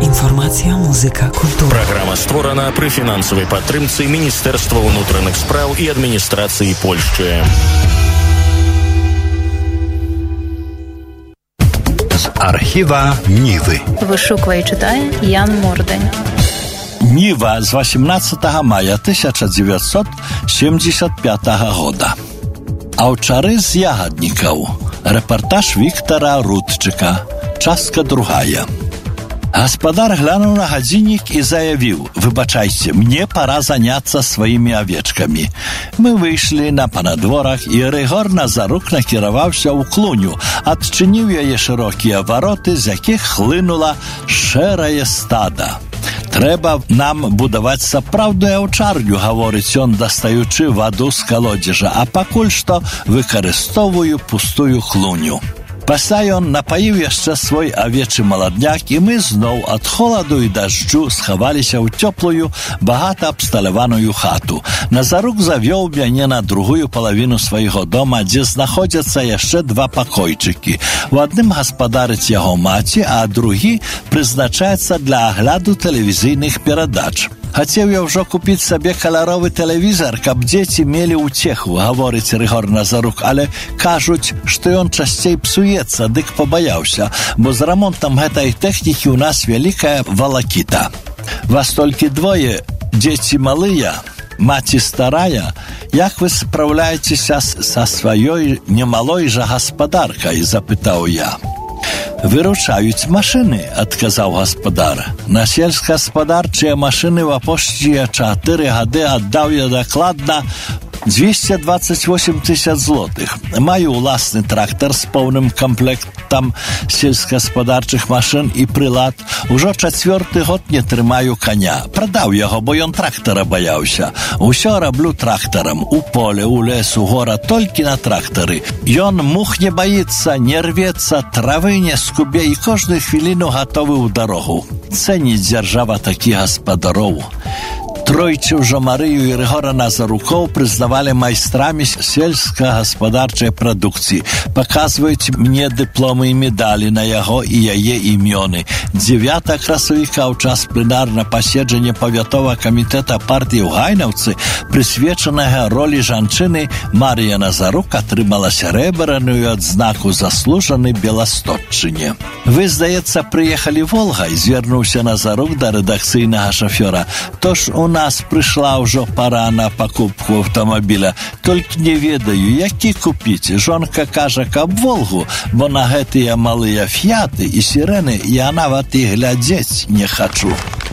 Інфармація, музыка, культура. Праграма створана пры фінансавай падтрымцы Міністэрства ўнутраных спраў і адміністрацыі Польшчы. З архіва Нівы. Вишукує і читає Ян Мордень. Ніва з 18 мая 1975 года. Аўчары з ягаднікаў. Рэпартаж Віктора Рудчыка. Частка другая. Гаспадар глянуў на гадзіннік і заявіў: «Выбачайце, мне пора заняться сваімі авечкамі». Мы выйшлі на панадворах, і Рыгор Назарук накіраваўся ў клуню, адчыніў яе шырокія вароты, з якіх хлынула шэрае стада. «Трэба нам будаваць сапраўдную аўчарню», гаворыць ён, дастаючы ваду з калодзежа, «а пакуль што выкарыстоўваю пустую клуню». Пасля ён напаіў яшчэ свой авечы маладняк, і мы зноў ад холаду і дажджу схаваліся ў цёплую, багата абсталяваную хату. Назарук завёў мяне на другую палавіну свайго дома, дзе знаходзяцца яшчэ два пакойчыкі. У адным гаспадарыць яго маці, а другі прызначаецца для агляду тэлевізійных перадач. «Хацеў я ўжо купіць сабе каляровы тэлевізар, каб дзеці мелі ўцеху», гаворыць Рыгор Назарук, але кажуць, што ён часцей псуецца, дык пабаяўся, бо з рамонтам гэтай тэхнікі ў нас вялікая валакіта. «Вас толькі двое, дзеці малыя, маці старая, як вы спраўляецеся са сваёй немалой жа гаспадаркай?» – запытаў я. «Выручаюць машыны», – адказаў гаспадар. «На сельскагаспадарчыя машыны ў апошнія 4 гады аддаў я дакладна 228 000 злотых. Маю ўласны трактар з поўным камплектам сельскагаспадарчых машын і прылад. Ужо 4-й год не трымаю коня. Прадаў яго, бо ён трактара баяўся. Усё раблю трактарам. У поле, у лес, у гора, толькі на трактары. Ён мух не баіцца, не рвецца, травы не скубе і кожную хвіліну гатовы ў дарогу. Цэніць дзяржава такі гаспадароў». Тройчы ўжо Марыю і Рыгора Назарукоў прызнавалі майстрамі сельскагаспадарчай прадукцыі. Паказваюць мне дыпломы і медалі на яго і яе імёны. 9 красавіка ў час пленарнага паседжання павятовага камітэта партыі ў Гайнаўцы, прысвечанага ролі жанчыны, Марыя Назарук атрымала сярэбраную адзнаку «Заслужаны беластотчыне». «Вы, здаецца, прыехалі Волгай», – звярнуўся Назарук да рэдакцыйнага шафёра. «Тож у нас прыйшла ўжо пара на пакупку аўтамабіля. Толькі не ведаю, які купіць. Жонка кажа, каб Волгу, бо на гэтыя малыя фіяты і сірэны я нават і глядзець не хачу».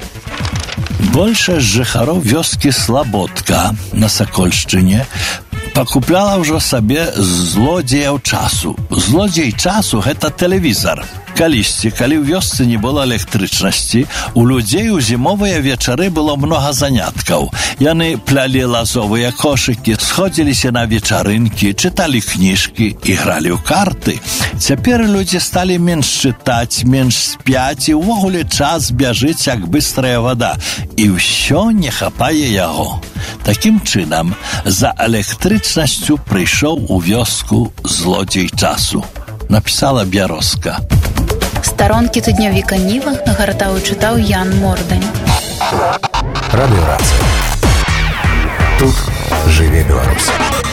Большасць жыхароў вёскі Слабодка на Сакольшчыне пакупляла ўжо сабе злодзеяў часу. Злодзей часу – гэта тэлевізар. Калісьці, калі ў вёсцы не было электрычнасці, у людзей у зімовыя вечары было многа заняткаў. Яны плялі лазовыя кошыкі, сходзіліся на вечарынкі, чыталі кніжкі і гралі ў карты. Цяпер людзі сталі менш чытаць, менш спяць, і ўвогуле час бяжыць, як быстрая вада, і ўсё не хапае яго. Такім чынам, за электрычнасцю прыйшоў у вёску злодзей часу. Напісала Бярозка. Старонкі тыднёвіка Ніва нагартаў і чытаў Ян Мордень. Радыёрацыя. Тут жыве Беларусь.